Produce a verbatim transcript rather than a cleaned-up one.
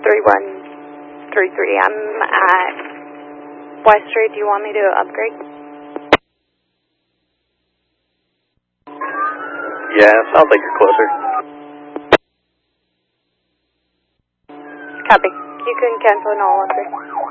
three one three three. I'm at West Street. Do you want me to upgrade? Yeah, it sounds like you're closer. Copy. You can cancel and all upgrade.